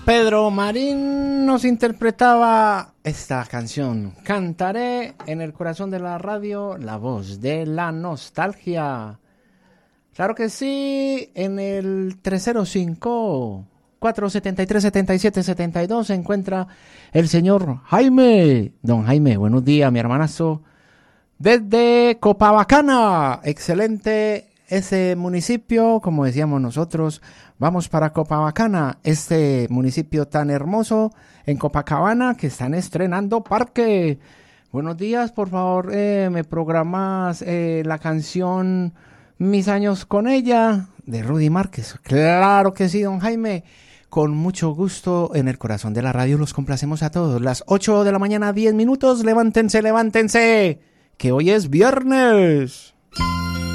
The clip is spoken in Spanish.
Pedro Marín nos interpretaba esta canción. Cantaré en el corazón de la radio, la voz de la nostalgia. Claro que sí, en el 305-473-7772 se encuentra el señor Jaime. Don Jaime, buenos días, mi hermanazo. Desde Copacabana, excelente ese municipio, como decíamos nosotros, vamos para Copacabana, este municipio tan hermoso en Copacabana que están estrenando parque. Buenos días, por favor, me programas la canción Mis años con ella, de Rudy Márquez. Claro que sí, don Jaime. Con mucho gusto, en el corazón de la radio los complacemos a todos. Las 8 de la mañana, 10 minutos. Levántense, levántense, que hoy es viernes.